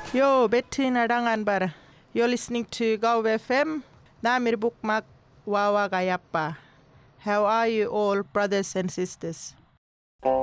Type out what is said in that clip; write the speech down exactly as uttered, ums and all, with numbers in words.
Yo, Betty nadangan bar. You're listening to Go F M. Namir Bukmak Wawa Gayapa. How are you all, brothers and sisters?